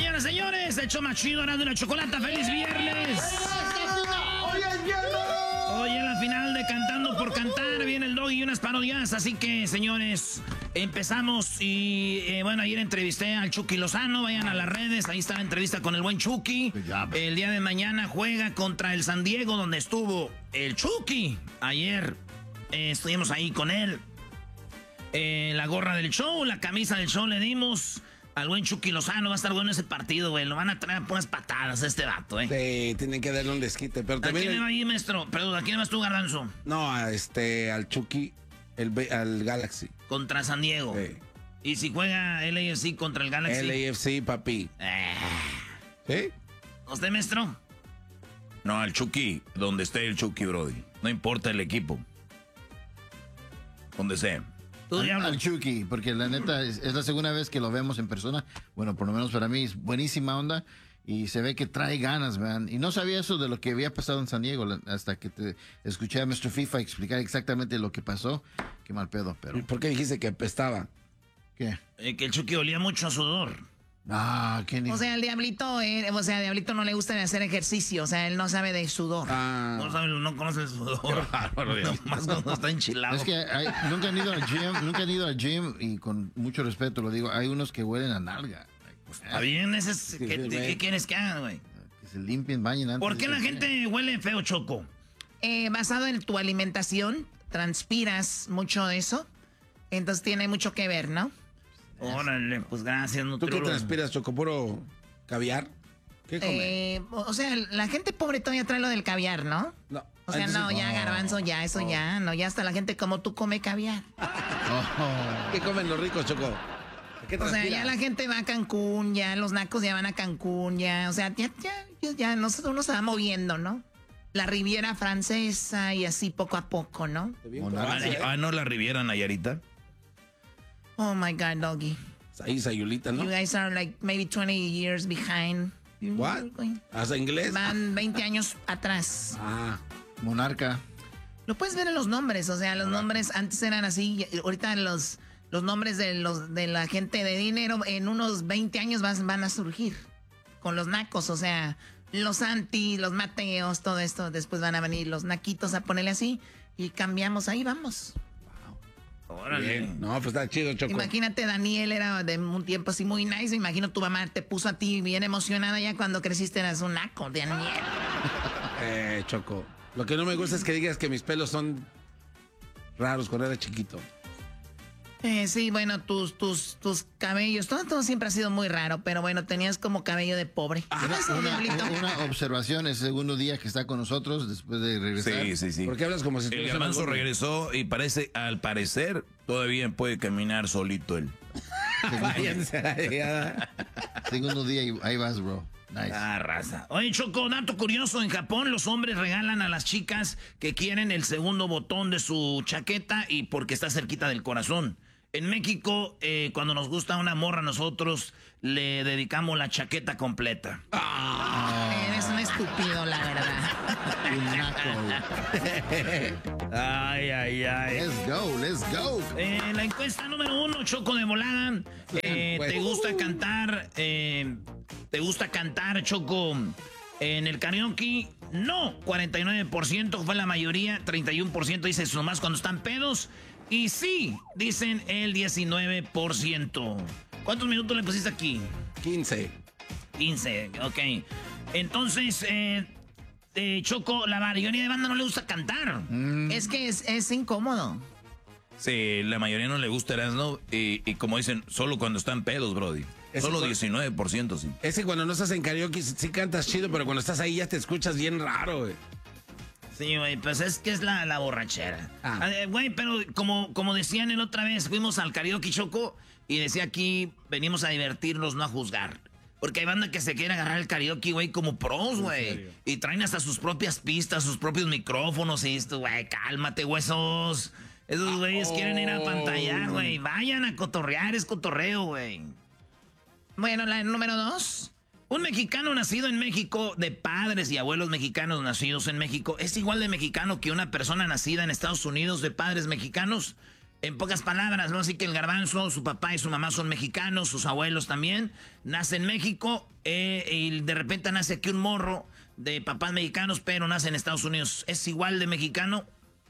Señoras, señores, el show más chido, Erasmo y la Chocolata. ¡Feliz viernes! ¡Hoy es viernes! Hoy en la final de Cantando por Cantar viene el Doggy y unas parodias. Así que, señores, empezamos. Y bueno, ayer entrevisté al Chucky Lozano. Vayan a las redes, ahí está la entrevista con el buen Chucky. El día de mañana juega contra el San Diego, donde estuvo el Chucky. Ayer estuvimos ahí con él. La gorra del show, la camisa del show le dimos al buen Chucky Lozano. Va a estar bueno ese partido, güey. Lo van a traer por unas patadas a este vato, Sí, tienen que darle un desquite. Pero también ¿a quién le va ahí, maestro? Perdón, ¿a quién vas tú, Garbanzo? No, al Chucky, al Galaxy. Contra San Diego. Sí. ¿Y si juega LAFC contra el Galaxy? LAFC, papi. ¿Sí? ¿Usted, maestro? No, al Chucky, donde esté el Chucky, brody. No importa el equipo. Donde sea. Al Chucky, porque la neta es la segunda vez que lo vemos en persona. Bueno, por lo menos para mí es buenísima onda y se ve que trae ganas, man. Y no sabía eso de lo que había pasado en San Diego hasta que te escuché a Mr. FIFA explicar exactamente lo que pasó. Qué mal pedo, pero... ¿Y por qué dijiste que apestaba? ¿Qué? Que el Chucky olía mucho a sudor. Ah, ¿qué ni... O sea, el Diablito, Diablito no le gusta hacer ejercicio, o sea, él no sabe de sudor. No conoce el sudor. Más cuando está enchilado. Es que nunca han ido al gym y con mucho respeto lo digo, hay unos que huelen a nalga. Está bien, ¿qué quieres que hagan, güey? Que se limpien, bañen antes. ¿Por qué la gente huele feo, Choco? Basado en tu alimentación, transpiras mucho de eso, entonces tiene mucho que ver, ¿no? Órale, pues gracias, ¿Tú nutrólogo. qué transpiras, Choco? ¿Puro caviar? ¿Qué comes? O sea, la gente pobre todavía trae lo del caviar, ¿no? No. O sea, no, ya, Garbanzo, ya, eso ya, no, ya hasta la gente como tú come caviar. ¿Qué comen los ricos, Choco? ¿Qué O sea, ya la gente va a Cancún, ya los nacos ya van a Cancún, ya, o sea, ya nosotros uno se va moviendo, ¿no? La Riviera Francesa y así poco a poco, ¿no? ¿No la Riviera Nayarita? Oh my God, Doggy. Ahí, Sayulita, ¿no? You guys are like maybe 20 years behind. What? ¿Hasta inglés? Van 20 años atrás. Monarca. Lo puedes ver en los nombres, o sea, los nombres antes eran así, ahorita los nombres de la gente de dinero en unos 20 años van a surgir con los nacos, o sea, los Santi, los Mateos, todo esto, después van a venir los naquitos a ponerle así y cambiamos, ahí vamos. Órale. Bien. No, pues está chido, Choco. Imagínate, Daniel era de un tiempo así muy nice, me imagino tu mamá te puso a ti bien emocionada ya cuando creciste eras un naco, Daniel. Choco, lo que no me gusta es que digas que mis pelos son raros cuando era chiquito. Sí, bueno, tus cabellos, todo siempre ha sido muy raro, pero bueno, tenías como cabello de pobre. Una observación, el segundo día que está con nosotros después de regresar. Sí. ¿Por qué hablas como si El estuvieras Garbanzo en el regresó y al parecer, todavía puede caminar solito él. Váyanse a la llegada. Segundo día y ahí vas, bro. Nice. Raza. Oye, Choco, dato curioso. En Japón los hombres regalan a las chicas que quieren el segundo botón de su chaqueta y porque está cerquita del corazón. En México, cuando nos gusta una morra, nosotros le dedicamos la chaqueta completa. Eres un estúpido, la verdad. Ay. Let's go. La encuesta número 1, Choco de volada. ¿Te gusta cantar? ¿Te gusta cantar, Choco, en el karaoke? No, 49% fue la mayoría, 31% dice eso nomás cuando están pedos. Y sí, dicen el 19%. ¿Cuántos minutos le pusiste aquí? 15, ok. Entonces, Choco, la mayoría de banda no le gusta cantar. Es que es incómodo. Sí, la mayoría no le gusta Erasmo y como dicen, solo cuando están pedos, brody. Solo 19%, sí. Es que cuando no estás en karaoke sí cantas chido, pero cuando estás ahí ya te escuchas bien raro, güey. Sí, güey, pues es que es la borrachera. Güey, pero como decían la otra vez, fuimos al karaoke, Choco, y decía aquí, venimos a divertirnos, no a juzgar. Porque hay banda que se quiere agarrar el karaoke, güey, como pros, güey. Y traen hasta sus propias pistas, sus propios micrófonos y esto, güey, cálmate, huesos. Esos güeyes quieren ir a pantallar, güey. Vayan a cotorrear, es cotorreo, güey. Bueno, la número 2. Un mexicano nacido en México, de padres y abuelos mexicanos nacidos en México, ¿es igual de mexicano que una persona nacida en Estados Unidos de padres mexicanos? En pocas palabras, ¿no? Así que el Garbanzo, su papá y su mamá son mexicanos, sus abuelos también. Nace en México y de repente nace aquí un morro de papás mexicanos, pero nace en Estados Unidos. ¿Es igual de mexicano?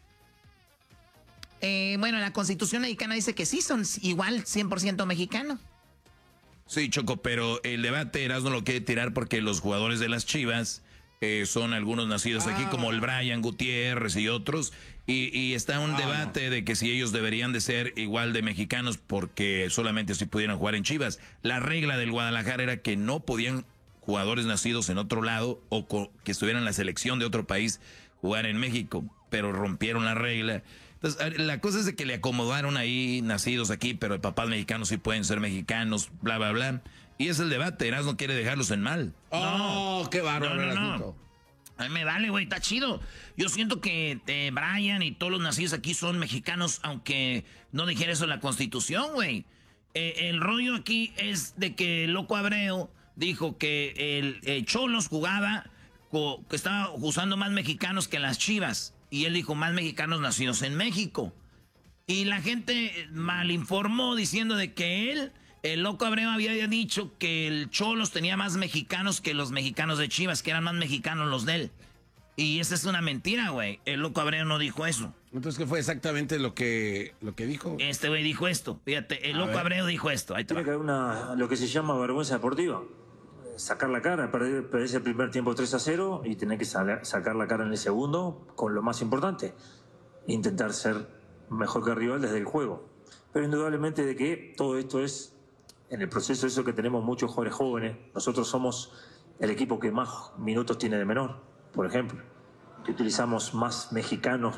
Bueno, la Constitución mexicana dice que sí, son igual 100% mexicano. Sí, Choco, pero el debate Erasmo lo quiere tirar porque los jugadores de las Chivas son algunos nacidos aquí, como el Brian Gutiérrez y otros, y está un debate de que si ellos deberían de ser igual de mexicanos porque solamente si pudieran jugar en Chivas. La regla del Guadalajara era que no podían jugadores nacidos en otro lado o que estuvieran en la selección de otro país jugar en México, pero rompieron la regla. Entonces, la cosa es de que le acomodaron ahí nacidos aquí, pero el papás mexicanos sí pueden ser mexicanos, bla, bla, bla. Y es el debate, Erasmo quiere dejarlos en mal. ¡Oh, qué bárbaro! No. A mí me vale, güey, está chido. Yo siento que Brian y todos los nacidos aquí son mexicanos, aunque no dijera eso en la Constitución, güey. El rollo aquí es de que el Loco Abreu dijo que el Cholos jugaba, que estaba usando más mexicanos que las Chivas. Y él dijo, más mexicanos nacidos en México. Y la gente malinformó diciendo de que el Loco Abreu había dicho que el Cholos tenía más mexicanos que los mexicanos de Chivas, que eran más mexicanos los de él. Y esa es una mentira, güey. El Loco Abreu no dijo eso. Entonces, ¿qué fue exactamente lo que dijo? Este güey dijo esto. Fíjate, el Loco Abreu dijo esto. Ahí tiene que haber lo que se llama vergüenza deportiva. Sacar la cara, perder ese primer tiempo 3-0 y tener que sacar la cara en el segundo con lo más importante, intentar ser mejor que el rival desde el juego. Pero indudablemente de que todo esto es en el proceso eso que tenemos muchos jugadores jóvenes. Nosotros somos el equipo que más minutos tiene de menor, por ejemplo, que utilizamos más mexicanos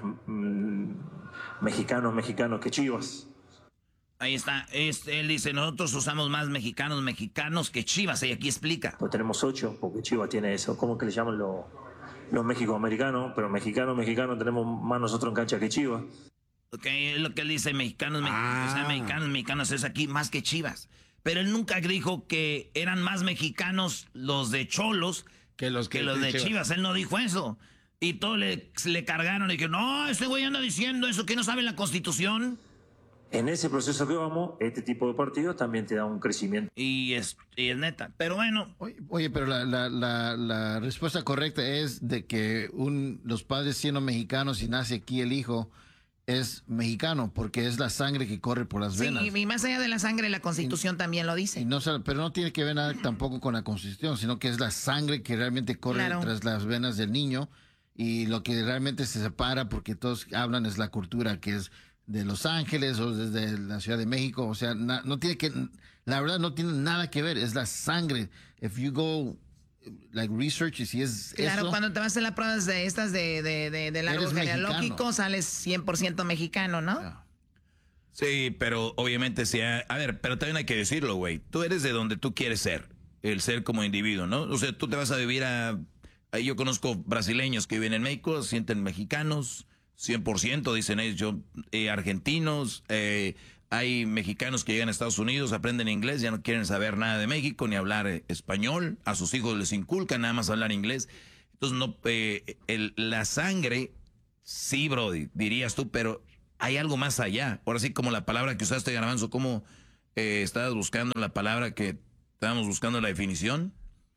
que Chivas. Ahí está, él dice, nosotros usamos más mexicanos que Chivas, y aquí explica. Pues tenemos 8, porque Chivas tiene eso, ¿cómo que le llaman los mexicoamericanos? Pero mexicanos tenemos más nosotros en cancha que Chivas. Ok, es lo que él dice, mexicanos es aquí más que Chivas. Pero él nunca dijo que eran más mexicanos los de Cholos que los de Chivas. Él no dijo eso. Y todos le cargaron y que no, ese güey anda diciendo eso, que no sabe la Constitución. En ese proceso que vamos, este tipo de partidos también te da un crecimiento. Y es neta. Pero bueno. Oye, pero la respuesta correcta es de que los padres siendo mexicanos y nace aquí el hijo es mexicano, porque es la sangre que corre por las venas. Sí, y más allá de la sangre, la Constitución también lo dice. Pero no tiene que ver nada tampoco con la Constitución, sino que es la sangre que realmente corre tras las venas del niño, y lo que realmente se separa, porque todos hablan, es la cultura que es de Los Ángeles o desde la Ciudad de México. O sea, no tiene que, la verdad no tiene nada que ver, es la sangre. If you go research, y si es claro, eso, cuando te vas a hacer las pruebas de estas del árbol genealógico, sales 100% mexicano, ¿no? Sí, pero obviamente sí. A ver, pero también hay que decirlo, güey. Tú eres de donde tú quieres ser, el ser como individuo, ¿no? O sea, tú te vas a vivir ahí yo conozco brasileños que viven en México, se sienten mexicanos, 100%, dicen ellos, argentinos, hay mexicanos que llegan a Estados Unidos, aprenden inglés, ya no quieren saber nada de México, ni hablar español, a sus hijos les inculcan nada más hablar inglés. Entonces, la sangre, sí, Brody, dirías tú, pero hay algo más allá. Ahora sí, como la palabra que usaste, Garbanzo, ¿cómo estabas buscando la palabra que estábamos buscando la definición?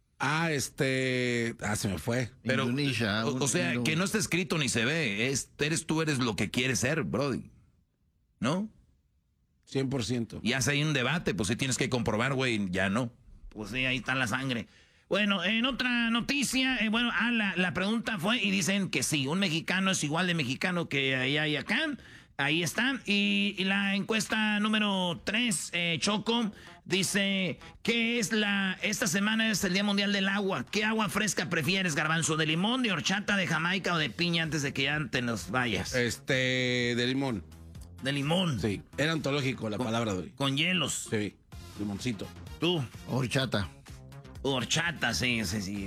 Se me fue. Pero, o sea, que no está escrito ni se ve. Tú eres lo que quieres ser, Brody. ¿No? 100%. Y hace ahí un debate, pues sí tienes que comprobar, güey, ya no. Pues sí, ahí está la sangre. Bueno, en otra noticia, la pregunta fue, y dicen que sí, un mexicano es igual de mexicano que allá y acá. Ahí está. Y la encuesta número 3, Choco, dice que esta semana es el Día Mundial del Agua. ¿Qué agua fresca prefieres, Garbanzo? ¿De limón, de horchata, de Jamaica o de piña, antes de que ya te nos vayas? De limón. ¿De limón? Sí, era ontológico la palabra de hoy. ¿Con hielos? Sí, limoncito. ¿Tú? Horchata. Horchata, sí.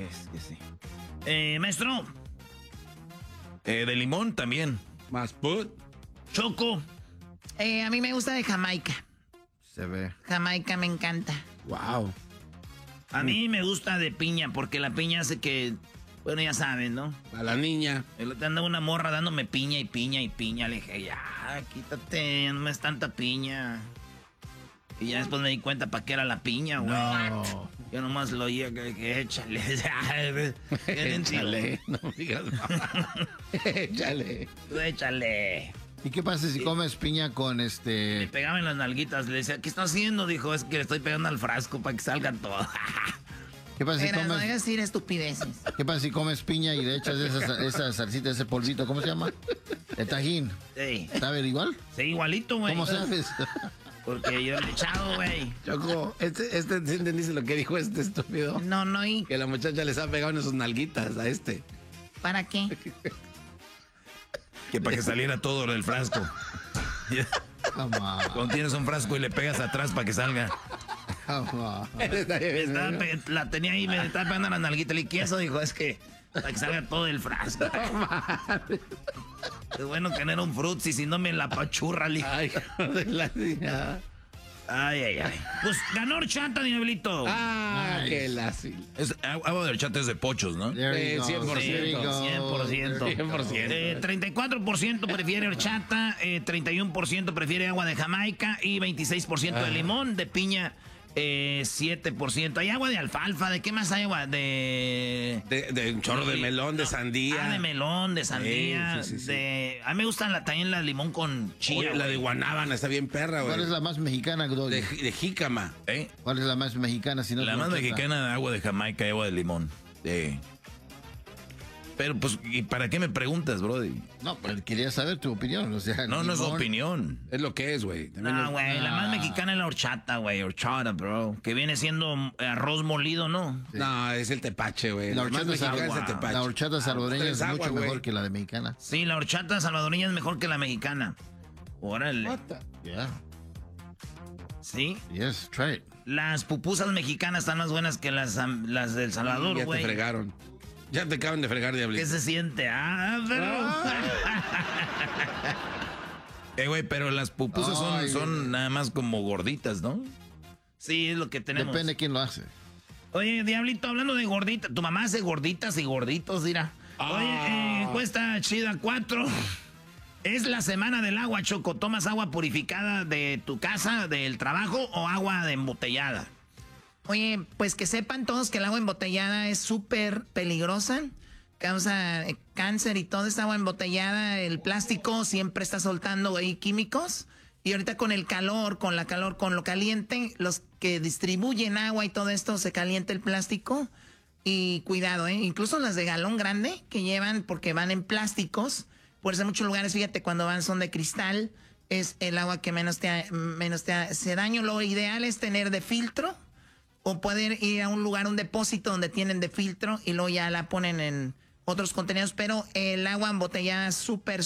Maestro. De limón también. Más put. Choco. A mí me gusta de Jamaica. Se ve. Jamaica me encanta. Wow. A mí me gusta de piña, porque la piña hace que Bueno, ya saben, ¿no? A la niña. Andaba una morra dándome piña y piña y piña. Le dije, ya, quítate, ya no me es tanta piña. Y ya después me di cuenta para qué era la piña, güey. No. Yo nomás lo oía que échale. Échale, no digas más. Échale. Tú échale. ¿Y qué pasa si comes piña con Me pegaba en las nalguitas. Le decía, ¿qué está haciendo? Dijo, es que le estoy pegando al frasco para que salga todo. ¿Qué pasa si Era, no comes... dejes decir estupideces. ¿Qué pasa si comes piña y le echas esa salsita, ese polvito? ¿Cómo se llama? El tajín. Sí. ¿Sabe igual? Sí, igualito, güey. ¿Cómo sabes? Porque yo le he echado, güey. Choco, ¿sí entendiste lo que dijo este estúpido? No, y Que la muchacha les ha pegado en sus nalguitas a este. ¿para qué? Que para que saliera todo del frasco. Come on, Cuando tienes un frasco y le pegas atrás para que salga. come on. La tenía ahí, me estaba pegando las nalguitas. Le dije, eso, dijo, es que para que salga todo el frasco. Es bueno que no era un frutzi, si no me la pachurra, le dije. Ay, hijo de la niña. Ay. Pues ganó horchata, Diablito. Ah, Nice. qué la Agua de horchata es de pochos, ¿no? There you go. 100%. There you go. 100%. 34% prefiere horchata, 31% prefiere agua de Jamaica y 26% de limón, de piña 7%. Hay agua de alfalfa, ¿de qué más hay agua? De un chorro de melón, de sandía. Ah, de melón, de sandía, Sí. A mí me gusta también la limón con chía. Oye, la de guanábana está bien perra, güey. ¿Cuál es la más mexicana, Doggy? De jícama. ¿Eh? ¿Cuál es la más mexicana? Si no La es más horchata? mexicana, agua de Jamaica y agua de limón. Sí. Pero, pues, ¿y para qué me preguntas, brody? No, pero quería saber tu opinión. O sea, No, no es limón. opinión. Es lo que es, güey. También No, güey, la más mexicana es la horchata, güey, horchata, bro. Que viene siendo arroz molido, ¿no? No, es el tepache, güey. La La más horchata, mexicana es el tepache. la horchata salvadoreña Es es agua, mucho güey. mejor que la de mexicana. Sí, la horchata salvadoreña es mejor que la mexicana. Órale. Yeah. Sí. Yes, try it. Las pupusas mexicanas están más buenas que las del Salvador, Ya te güey. fregaron. Ya te acaban de fregar, ¿Qué Diablito. se siente? Ah, pero... Güey, pero las pupusas Ay, son nada más como gorditas, ¿no? Sí, es lo que tenemos. Depende de quién lo hace. Oye, Diablito, hablando de gorditas, tu mamá hace gorditas y gorditos, dirá. Oye, cuesta chida 4. Es la semana del agua, Choco. ¿Tomas agua purificada de tu casa, del trabajo o agua de embotellada? Oye, pues que sepan todos que el agua embotellada es súper peligrosa. Causa cáncer y todo esta agua embotellada. El plástico siempre está soltando ahí químicos. Y ahorita con el calor, con lo caliente, los que distribuyen agua y todo esto, se calienta el plástico. Y cuidado, incluso las de galón grande que llevan, porque van en plásticos. Por eso en muchos lugares, fíjate, cuando van son de cristal, es el agua que menos te hace daño. Lo ideal es tener de filtro. O pueden ir a un lugar, un depósito donde tienen de filtro y luego ya la ponen en otros contenedores. Pero el agua embotellada es súper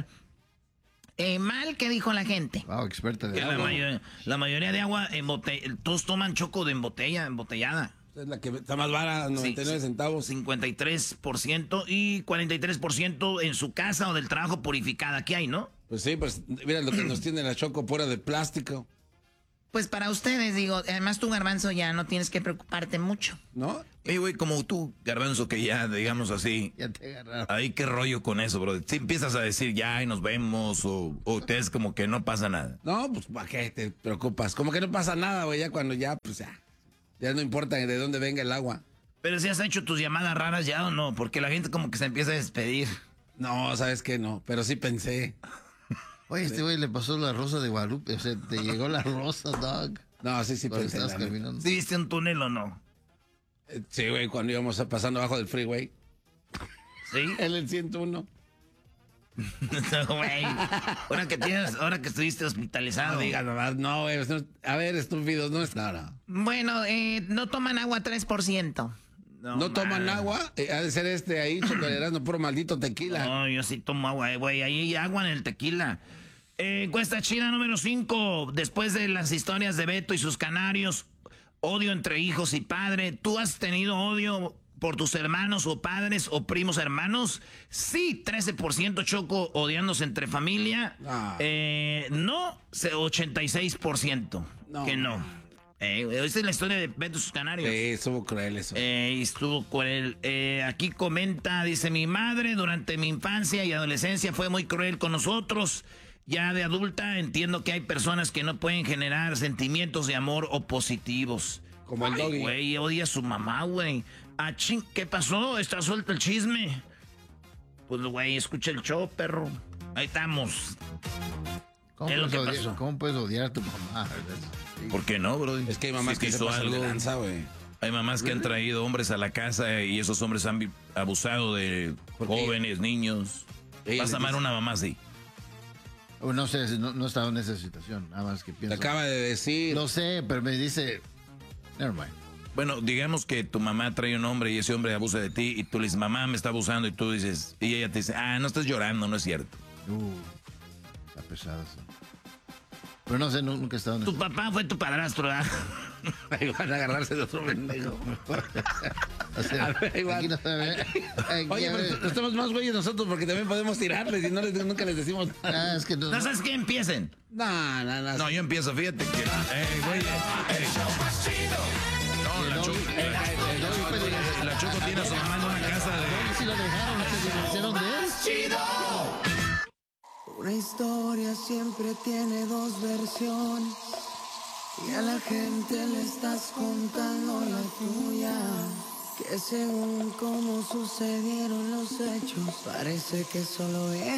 mal. ¿Qué dijo la gente? Wow, experta de Que agua. la mayoría de agua todos toman Choco de embotellada. Es la que está más barata, 99 centavos. 53% y 43% en su casa o del trabajo purificada. Aquí hay, ¿no? Pues sí, pues mira lo que nos tiene la Choco fuera de plástico, Pues para ustedes, digo, además tú, Garbanzo, ya no tienes que preocuparte mucho. ¿no? Güey, como tú, Garbanzo, que ya, digamos así, Ya te agarraron. ahí qué rollo con eso, bro. Si empiezas a decir ya y nos vemos o te es como que no pasa nada. No, pues ¿para qué te preocupas? Como que no pasa nada, güey, ya cuando ya, pues ya no importa de dónde venga el agua. Pero si has hecho tus llamadas raras ya o no, porque la gente como que se empieza a despedir. No, ¿sabes qué? No, pero sí pensé. Oye, este güey le pasó la rosa de Guadalupe. O sea, te llegó la rosa, dog. No, sí Cuando pensé. estabas la neta. caminando. ¿Sí viste un túnel o no? Sí, güey, cuando íbamos pasando abajo del freeway. ¿Sí? En el 101. No, güey. Ahora que estuviste hospitalizado. No digas nomás, no, güey. A ver, estúpidos, no es nada. Bueno, no toman agua 3%. No toman man. agua. Ha de ser ahí, chocolerando, puro maldito tequila. No, yo sí tomo agua, güey. Ahí hay agua en el tequila. Encuesta china número 5. Después de las historias de Beto y sus canarios, odio entre hijos y padre. ¿Tú has tenido odio por tus hermanos o padres o primos hermanos? Sí, 13%, Choco, odiándose entre familia. Ah. No, 86%. No. Que no. Esta es la historia de Beto sus Canarios. Sí, estuvo cruel eso. Estuvo cruel. Aquí comenta, dice, mi madre durante mi infancia y adolescencia fue muy cruel con nosotros. Ya de adulta entiendo que hay personas que no pueden generar sentimientos de amor o positivos. Como el doggy. Güey, odia a su mamá, güey. Ah, ¿qué pasó? ¿Está suelto el chisme? Pues, güey, escucha el show, perro. Ahí estamos. ¿Cómo puedes odiar a tu mamá? ¿Por qué no, bro? Es que hay mamás que se pasan de lanza, güey. Hay mamás que han traído hombres a la casa y esos hombres han abusado de jóvenes, niños. Vas a amar a una mamá así. No sé, no estaba en esa situación, nada más que pienso. Te acaba de decir. Lo sé, pero me dice, never mind. Bueno, digamos que tu mamá trae un hombre y ese hombre abusa de ti y tú le dices, mamá me está abusando y tú dices, y ella te dice, no estás llorando, no es cierto. Está pesado eso. Pero no sé, nunca he estado en Tu papá fue tu padrastro, ¿verdad? Ahí van a agarrarse de otro pendejo. O sea, A ver, ahí va. aquí no se ve. Oye, pero estamos más güeyes nosotros porque también podemos tirarles y nunca les decimos nada. Es que no. ¿No sabes qué? Empiecen. No. No, yo empiezo, fíjate que... güey, no, la Choco tiene a su mamá en una casa de... Si lo dejaron, se divorciaron de él. Una historia siempre tiene dos versiones y a la gente le estás contando la tuya. Que según cómo sucedieron los hechos, parece que solo es